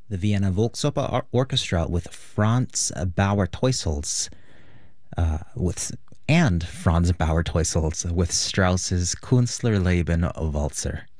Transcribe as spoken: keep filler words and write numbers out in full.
The Vienna Volksoper Or- Orchestra with Franz Bauer-Teusels uh, with and Franz Bauer-Teusels with Strauss's Künstlerleben Walzer.